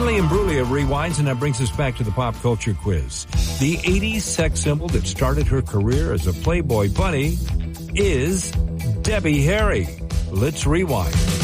Natalie Imbruglia rewinds, and that brings us back to the pop culture quiz. The 80s sex symbol that started her career as a Playboy bunny is Debbie Harry. Let's rewind.